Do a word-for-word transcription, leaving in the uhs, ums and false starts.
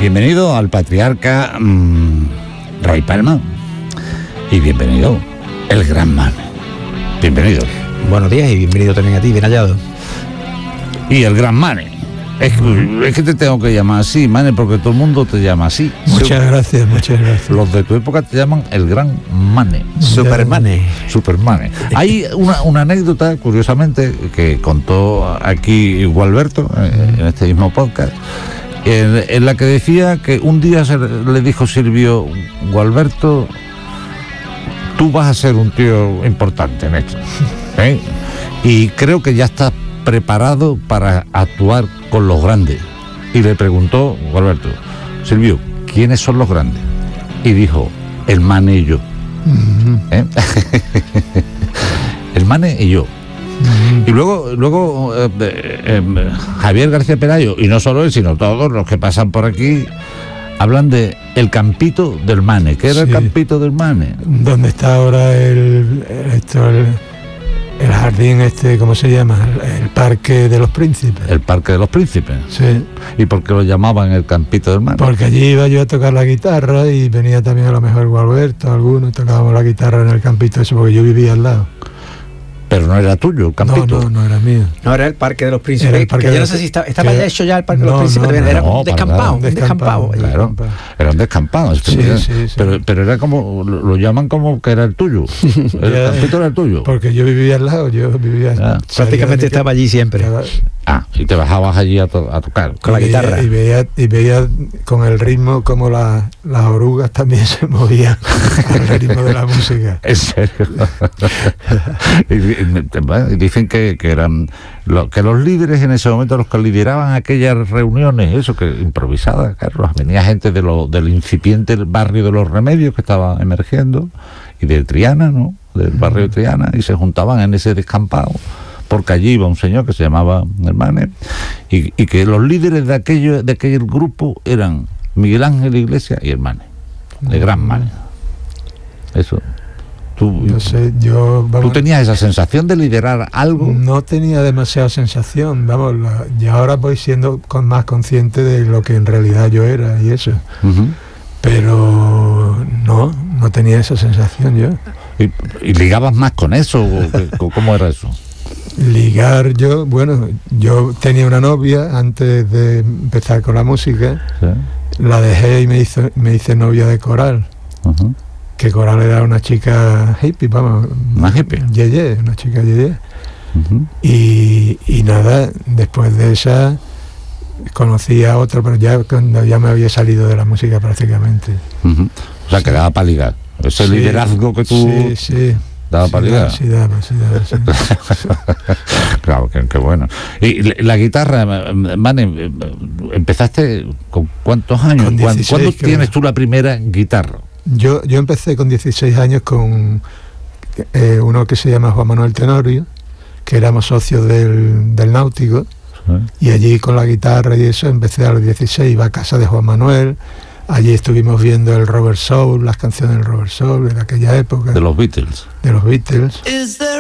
Bienvenido al patriarca mmm, Ray Palma. Y bienvenido el Gran Mane. Bienvenido. Buenos días y bienvenido también a ti, bien hallado. Y el Gran Mane. Es, es que te tengo que llamar así, Mane, porque todo el mundo te llama así. Muchas gracias, muchas gracias. Los de tu época te llaman el Gran Mane. Supermane. Supermane. Hay una, una anécdota, curiosamente, que contó aquí Gualberto, eh, en este mismo podcast, en, en la que decía que un día se le dijo Silvio: Gualberto, tú vas a ser un tío importante en esto, ¿eh? Y creo que ya estás preparado para actuar con los grandes. Y le preguntó Gualberto: Silvio, ¿quiénes son los grandes? Y dijo: el Mane y yo. Uh-huh. ¿Eh? El Mane y yo. Uh-huh. Y luego, luego eh, eh, Javier García Pelayo, y no solo él, sino todos los que pasan por aquí, hablan de el campito del Mane. ¿Qué era sí. el campito del Mane? ¿Dónde está ahora el, esto, el, el jardín este, cómo se llama? El, el Parque de los Príncipes. El Parque de los Príncipes. Sí. ¿Y por qué lo llamaban el campito del Mane? Porque allí iba yo a tocar la guitarra y venía también a lo mejor Gualberto, algunos, tocábamos la guitarra en el campito ese, porque yo vivía al lado. Pero no era tuyo el campito. No, no, no era mío. No, era el Parque de los Príncipes. El que yo no sé si está, estaba ya hecho ya el Parque no, de los Príncipes. No, no, era no, un descampado, un descampado. descampado claro, era un descampado. Sí, sí, sí. Pero, pero era como, lo, lo llaman como que era el tuyo. El ya, campito era el tuyo. Porque yo vivía al lado, yo vivía... Ah. Prácticamente estaba allí siempre. Estaba, ah, y te bajabas allí a, to, a tocar. Con la y guitarra. Veía, y, veía, y veía con el ritmo como la, las orugas también se movían al ritmo de la música. ¿En serio? y, y, y dicen que, que eran lo, que los líderes en ese momento, los que lideraban aquellas reuniones, eso, que improvisadas, Carlos, venía gente de lo, del incipiente barrio de los Remedios que estaba emergiendo, y de Triana, ¿no? Del barrio de Triana, y se juntaban en ese descampado, porque allí iba un señor que se llamaba el Mane, y, y que los líderes de aquello, de aquel grupo eran Miguel Ángel Iglesias y el Mane, el Gran Mane. Eso. Tú, no sé, yo, vamos, ¿Tú tenías esa sensación de liderar algo? No tenía demasiada sensación, vamos, la, y ahora voy siendo con, más consciente de lo que en realidad yo era y eso. Uh-huh. Pero no, no tenía esa sensación yo. ¿Y, y ligabas más con eso? ¿Cómo era eso? Ligar, yo, bueno, yo tenía una novia antes de empezar con la música, ¿sí? La dejé y me hizo, me hice novia de Coral. Uh-huh. Que Coral era una chica hippie, vamos. ¿Una hippie? Yeye, una chica yeye. Uh-huh. Y, y nada, después de esa conocí a otro, pero ya cuando ya me había salido de la música prácticamente. Uh-huh. O sea, sí. Que daba para ligar. Ese sí, liderazgo que tú... Sí, sí. ¿Daba sí, para ligar? Sí, daba, sí, daba, sí. Claro, qué, qué bueno. Y la guitarra, Mane, ¿empezaste con cuántos años? Con dieciséis, ¿Cuándo creo. tienes tú la primera guitarra? Yo, yo empecé con dieciséis años con eh, uno que se llama Juan Manuel Tenorio, que éramos socios del, del Náutico, sí. Y allí con la guitarra y eso empecé a los dieciséis, iba a casa de Juan Manuel, allí estuvimos viendo el Robert Soul, las canciones del Robert Soul de aquella época. De los Beatles. De los Beatles.